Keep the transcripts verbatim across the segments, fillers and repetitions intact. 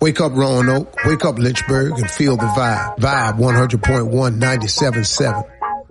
Wake up Roanoke, wake up Lynchburg, and feel the vibe. Vibe one hundred point one, ninety-seven point seven.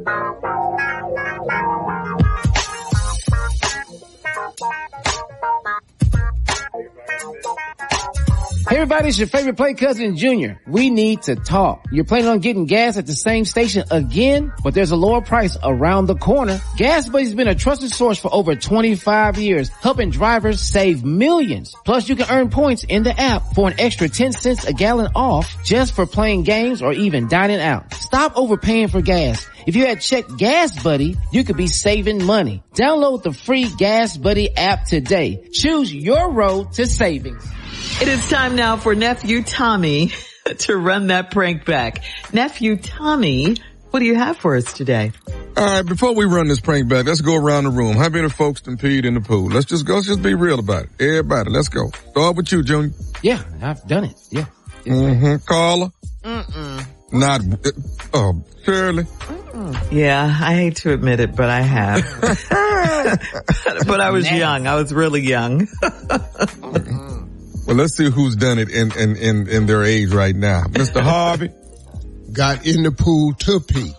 Hey everybody, it's your favorite play cousin Junior. We need to talk. You're planning on getting gas at the same station again, but there's a lower price around the corner. Gas Buddy's been a trusted source for over twenty-five years, helping drivers save millions. Plus, you can earn points in the app for an extra ten cents a gallon off just for playing games or even dining out. Stop overpaying for gas. If you had checked Gas Buddy, you could be saving money. Download the free Gas Buddy app today. Choose your road to savings. It is time now for Nephew Tommy to run that prank back. Nephew Tommy, what do you have for us today? All right, before we run this prank back, let's go around the room. How many folks done peed in the pool? Let's just go, let's just be real about it. Everybody, let's go. Start with you, Junior. Yeah, I've done it. Yeah. Mm-hmm. Carla? Mm-mm. Not, uh, oh, Shirley? Mm-mm. Yeah, I hate to admit it, but I have. but, but I was Nasty. young. I was really young. Well, let's see who's done it in, in, in, in their age right now. Mister Harvey? Got in the pool to pee.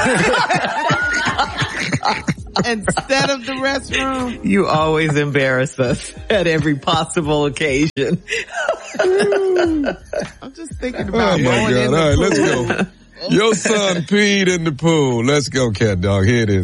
Instead of the restroom? You always embarrass us at every possible occasion. I'm just thinking about oh going my God. in the All right, pool. let's go. Your son peed in the pool. Let's go, cat dog. Here it is.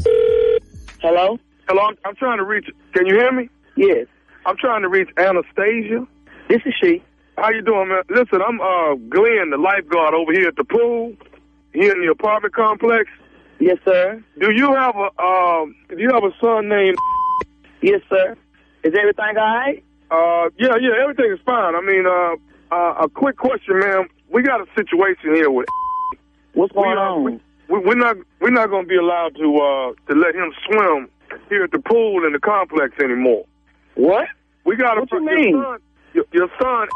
Hello? Hello, I'm trying to reach, can you hear me? Yes. I'm trying to reach Anastasia. This is she. How you doing, man? Listen, I'm uh Glenn, the lifeguard over here at the pool, here in the apartment complex. Yes, sir. Do you have a um? Do you have a son named? Yes, sir. Is everything all right? Uh, yeah, yeah, everything is fine. I mean, uh, uh a quick question, man. We got a situation here with. What's going we, uh, on? We, we, we're not we're not going to be allowed to uh to let him swim here at the pool in the complex anymore. What? We got what a, you mean? Your son, your, your son,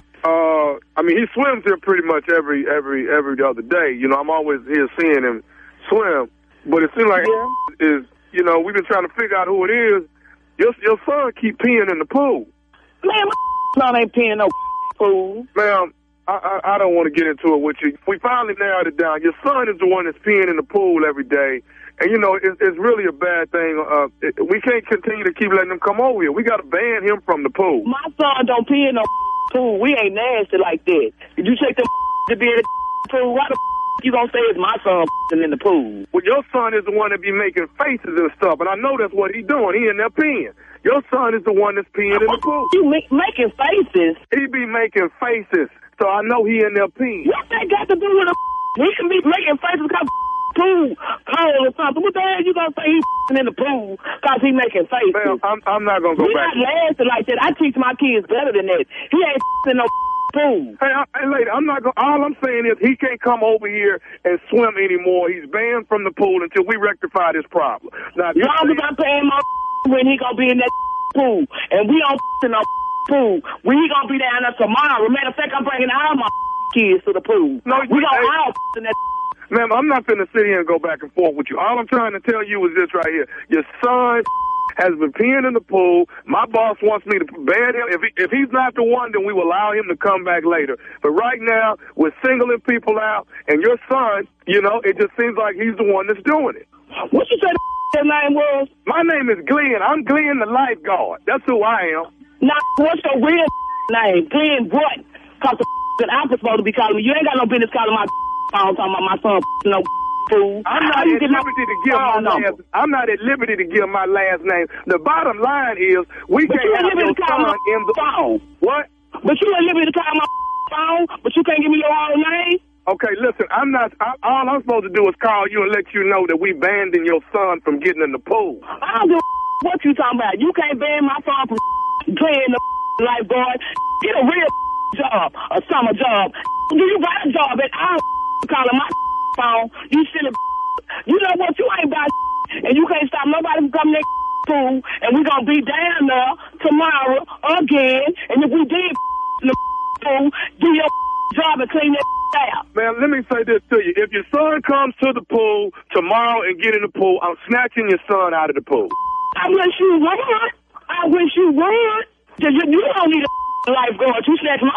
uh, I mean, he swims here pretty much every every every other day. You know, I'm always here seeing him swim. But it seems like yeah. is you know we've been trying to figure out who it is. Your your son keep peeing in the pool. Man, my son ain't peeing no pool. Ma'am, I, I I don't want to get into it with you. We finally narrowed it down. Your son is the one that's peeing in the pool every day. And, you know, it, it's really a bad thing. Uh, it, we can't continue to keep letting him come over here. We got to ban him from the pool. My son don't pee in no pool. We ain't nasty like that. Did you take them to be in the pool? Why the you gonna say it's my son in the pool? Well, your son is the one that be making faces and stuff, and I know that's what he doing. He in there peeing. Your son is the one that's peeing in the pool. You make, making faces? He be making faces, so I know he in there peeing. What that got to do with a he can be making faces because pool cold or something. What the hell you gonna say he's in the pool because he making faces? Man, I'm, I'm not gonna go we back. We not lasting like that. I teach my kids better than that. He ain't in no pool. Hey, I, hey, lady, I'm not gonna, all I'm saying is he can't come over here and swim anymore. He's banned from the pool until we rectify this problem. Now, as long as I'm paying my when he gonna be in that pool, and we don't in no pool, when he gonna be down there tomorrow. Matter of fact, I'm bringing all my kids to the pool. No, we gonna hey, all in that. Ma'am, I'm not finna sit here and go back and forth with you. All I'm trying to tell you is this right here. Your son has been peeing in the pool. My boss wants me to ban him. If he, if he's not the one, then we will allow him to come back later. But right now, we're singling people out, and your son, you know, it just seems like he's the one that's doing it. What you say the name was? My name is Glenn. I'm Glenn the lifeguard. That's who I am. Now, what's your real name? Glenn what? Because the I'm supposed to be calling me. You ain't got no business calling my phone talking about my son no fool. I'm not at liberty to give my last. I'm not at liberty to give my last name. The bottom line is we but can't have your son in the phone. What? But you ain't liberty to call my phone. But you can't give me your own name. Okay, listen. I'm not. I, all I'm supposed to do is call you and let you know that we banned your son from getting in the pool. I don't give a what you talking about. You can't ban my son from playing the lifeguard. Get a real job, a summer job. Do you got a job at all? Calling my phone, you silly. You know what? You ain't about and you can't stop nobody from coming to pool, and we gonna be down there tomorrow again. And if we did in the pool, do your job and clean that out. Man, let me say this to you: if your son comes to the pool tomorrow and get in the pool, I'm snatching your son out of the pool. I wish you would. I wish you would. Cause you, you don't need a lifeguard. You snatch my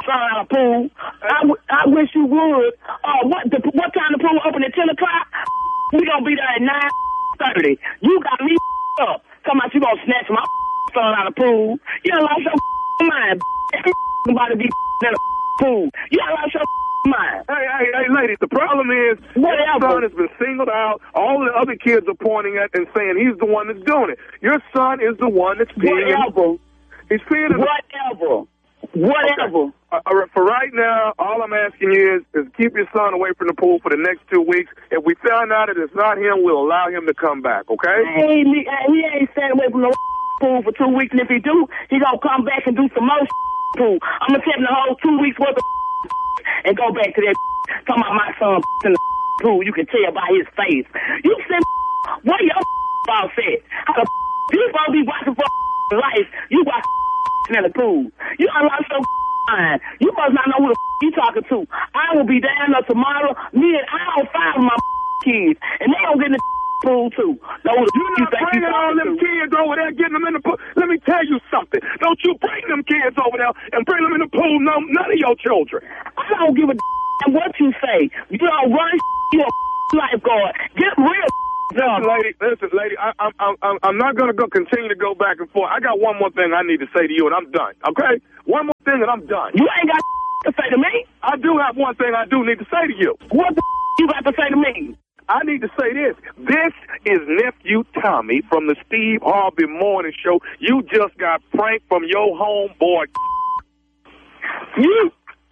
son out of pool. I, w- I wish you would. Uh, what the, what time the pool open at ten o'clock? We gonna be there at nine thirty. You got me up. Talking about you gonna snatch my son out of pool. You done lost your mind. About to be in a pool. You done lost your mind. Hey, hey, hey, lady, the problem is your son has been singled out. All the other kids are pointing at and saying he's the one that's doing it. Your son is the one that's peeing. Whatever. He's peeing in the... Whatever. Whatever. Okay. Uh, uh, for right now, all I'm asking you is, is keep your son away from the pool for the next two weeks. If we found out that it's not him, we'll allow him to come back, okay? Hey, he, he ain't staying away from the pool for two weeks, and if he do, he gonna come back and do some more pool. I'm gonna take him the whole two weeks worth of and go back to that talking about my son in the pool. You can tell by his face. You send what your boss said. How the you supposed to be watching for life. You watch in the pool. You done lost your mind. You must not know who the you talking to. I will be down there tomorrow. Me and I don't find my kids, and they don't get in the pool too. Know who the You're you not bringing all them to. kids over there, getting them in the pool. Let me tell you something. Don't you bring them kids over there and bring them in the pool. No, none of your children. I don't give a damn what you say. You don't run. You a lifeguard. Get real. Listen, lady, listen, lady, I, I'm, I'm, I'm not going to go continue to go back and forth. I got one more thing I need to say to you, and I'm done, okay? One more thing, and I'm done. You ain't got to say to me. I do have one thing I do need to say to you. What the you got to say to me? I need to say this. This is Nephew Tommy from the Steve Harvey Morning Show. You just got pranked from your homeboy. You?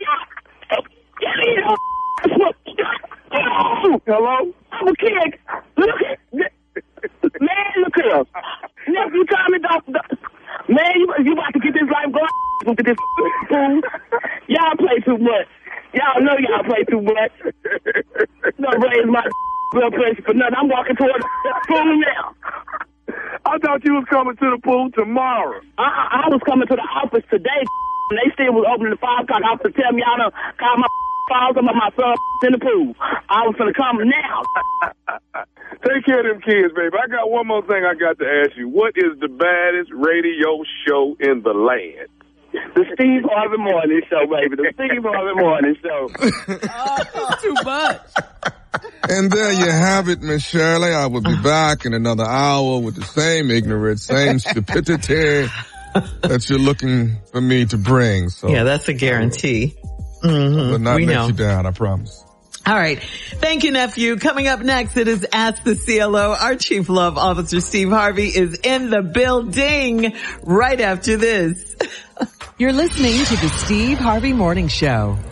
Hello? I'm a kid. Look at man, look at us. Nephew Tommy, don't, don't, man, you, you about to get this life going. Look at this fool. Y'all play too much. Y'all know y'all play too much. Don't raise my blood pressure for nothing. I'm walking toward the pool now. I thought you was coming to the pool tomorrow. I, I was coming to the office today, and they still was opening the five o'clock office to tell me y'all done call my files about my son in the pool. I was gonna come now. Take care of them kids, baby. I got one more thing I got to ask you. What is the baddest radio show in the land? The Steve Harvey Morning Show, baby. The Steve Harvey Morning Show. Oh, too much. And there you have it, Miss Shirley. I will be back in another hour with the same ignorance, same stupidity that you're looking for me to bring. So yeah, that's a guarantee. Mm-hmm. But not we let know. you down, I promise. All right. Thank you, nephew. Coming up next, it is Ask the C L O. Our Chief Love Officer, Steve Harvey, is in the building right after this. You're listening to the Steve Harvey Morning Show.